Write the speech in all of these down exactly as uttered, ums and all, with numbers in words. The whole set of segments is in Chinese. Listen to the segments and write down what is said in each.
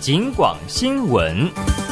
警广新闻。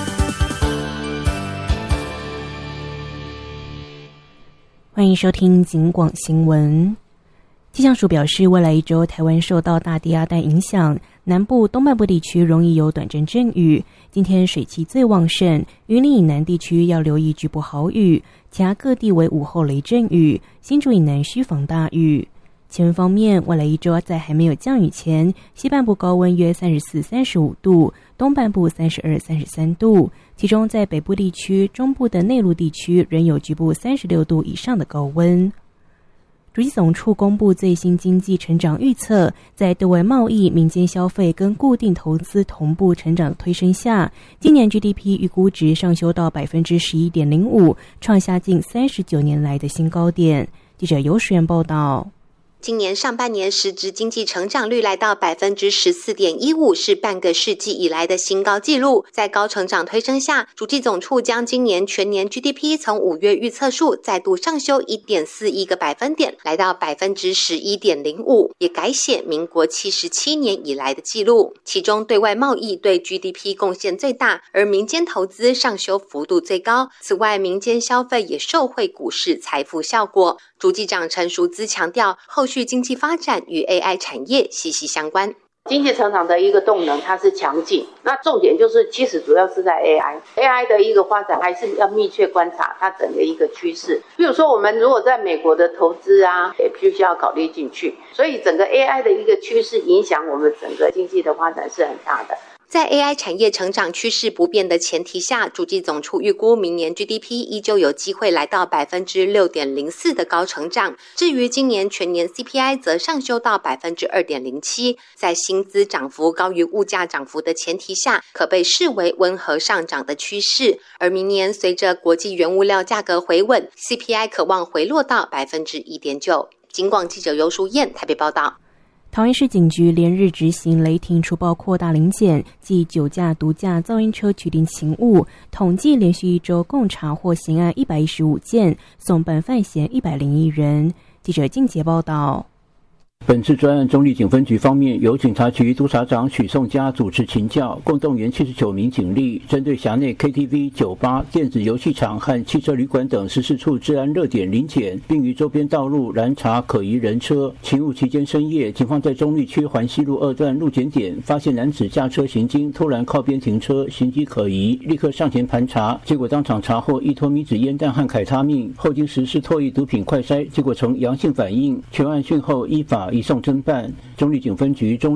欢迎收听警广新闻。气象署表示，未来一周台湾受到大低压带影响，南部、东半部地区容易有短阵阵雨。今天水汽最旺盛，云林以南地区要留意局部豪雨，其他各地为午后雷阵雨，新竹以南需防大雨。气温方面，未来一周在还没有降雨前，西半部高温约三十四、三十五度，东半部三十二、三十三度，其中在北部地区、中部的内陆地区仍有局部三十六度以上的高温。主计总处公布最新经济成长预测，在对外贸易、民间消费跟固定投资同步成长推升下，今年 G D P 预估值上修到 百分之十一点零五， 创下近三十九年来的新高点。记者尤时源报道。 今年上半年实质经济成长率来到 百分之十四点一五， 是半个世纪以来的新高纪录。在高成长推升下，主计总处将今年全年 G D P 从五月预测数再度上修 一点四一个百分点，来到 百分之十一点零五， 也改写民国七十七年以来的纪录。其中对外贸易对 G D P 贡献最大，而民间投资上修幅度最高。此外，民间消费也受惠股市财富效果。主计长陈淑姿强调，后续经济发展与 A I 产业息息相关。 经济成长的一个动能它是强劲，那重点就是其实主要是在 A I A I 的一个发展，还是要密切观察它整个一个趋势。比如说我们如果在美国的投资啊，也必须要考虑进去，所以整个 A I 的一个趋势影响我们整个经济的发展是很大的。 在 A I 产业成长趋势不变的前提下，主计总处预估明年 G D P 依旧有机会来到 百分之六点零四 的高成长。至于今年全年 C P I 则上修到 百分之二点零七， 在薪资涨幅高于物价涨幅的前提下，可被视为温和上涨的趋势。而明年随着国际原物料价格回稳， C P I 可望回落到 百分之一点九。 警广记者尤淑燕台北报道。 桃园市警局连日执行雷霆除暴扩大临检暨酒驾、毒驾、噪音车取缔勤务，统计连续一周共查获刑案一百一十五件，送办犯嫌一百零一人。记者静杰报道。 本次专案中壢警分局方面，由警察局督察长许颂佳主持勤教，共动员七十九名警力，针对辖内 K T V、酒吧、电子游戏场和汽车旅馆等十四处治安热点临检，并于周边道路拦查可疑人车。勤务期间深夜，警方在中壢区环西路二段路检点发现男子驾车行经，突然靠边停车，行迹可疑，立刻上前盘查，结果当场查获一托米纸烟弹和凯他命，后经实施唾液毒品快筛，结果呈阳性反应，全案讯后依法移送侦办。中壢警分局中